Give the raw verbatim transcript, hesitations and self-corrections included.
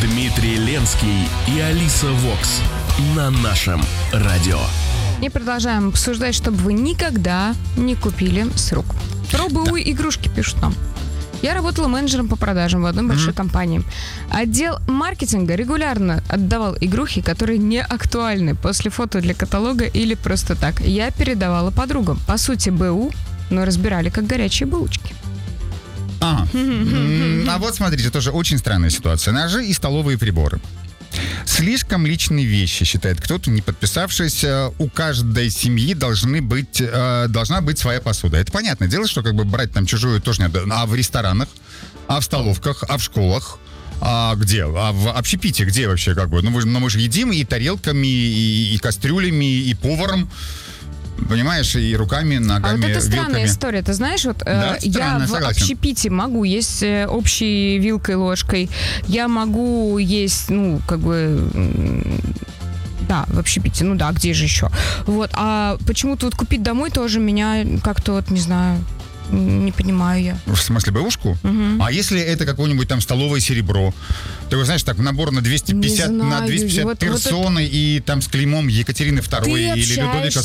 Дмитрий Ленский и Алиса Вокс на нашем радио. И продолжаем обсуждать, чтобы вы никогда не купили с рук. Про БУ игрушки пишут нам. Я работала менеджером по продажам в одной mm-hmm. большой компании. Отдел маркетинга регулярно отдавал игрухи, которые не актуальны после фото для каталога или просто так. Я передавала подругам. По сути, БУ, но разбирали как горячие булочки. Ага. А вот смотрите, тоже очень странная ситуация. Ножи и столовые приборы. Слишком личные вещи, считает кто-то, не подписавшись. У каждой семьи должны быть, должна быть своя посуда. Это понятное дело, что как бы брать там чужую тоже не надо. А в ресторанах, а в столовках, а в школах, а где? А в общепите где вообще как бы? Ну мы, ну, мы же едим и тарелками, и, и кастрюлями, и поваром. Понимаешь, и руками, ногами, а вот это странная вилками. история, ты знаешь, вот да, э, я странно, в согласен. общепите могу есть э, общей вилкой, ложкой, я могу есть, ну, как бы, м- да, в общепите, ну да, где же еще? Вот, а почему-то вот купить домой тоже меня как-то вот, не знаю, не понимаю я. В смысле, бэушку? Угу. А если это какое-нибудь там столовое серебро? Ты знаешь, так, набор на двести пятьдесят, на двести пятьдесят вот, персоны вот это... и там с клеймом Екатерины второй или Людовика